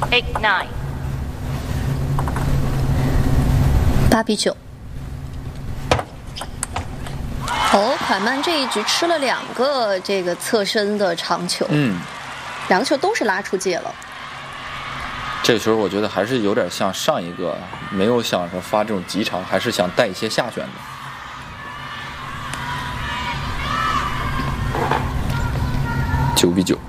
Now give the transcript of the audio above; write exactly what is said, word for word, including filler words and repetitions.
eight nine， 八比九。哦，款曼这一局吃了两个这个侧身的长球， 嗯， 两个球都是拉出界了。 这个球我觉得还是有点像上一个，没有想着发这种极长，还是想带一些下旋的。九比九。